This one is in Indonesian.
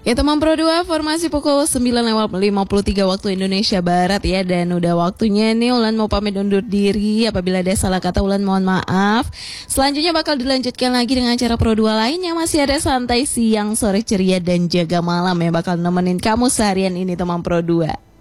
Ya teman Pro 2, formasi pukul 9:53 waktu Indonesia Barat ya. Dan udah waktunya nih Ulan mau pamit undur diri. Apabila ada salah kata Ulan mohon maaf. Selanjutnya bakal dilanjutkan lagi dengan acara Pro 2 lainnya. Masih ada santai siang, sore ceria dan jaga malam yang bakal nemenin kamu seharian ini teman Pro 2.